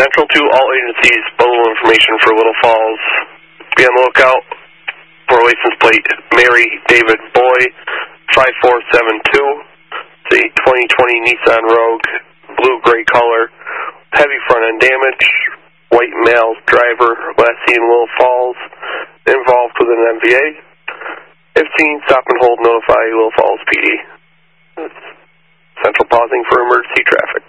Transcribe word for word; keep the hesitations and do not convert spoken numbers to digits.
Central to all agencies, below information for Little Falls. Be on the lookout for license plate Mary David Boy five four seven two. The twenty twenty Nissan Rogue, blue-gray color, heavy front-end damage, white male driver, last seen in Little Falls, involved with an M V A. If seen, stop and hold, notify Little Falls P D. Central pausing for emergency traffic.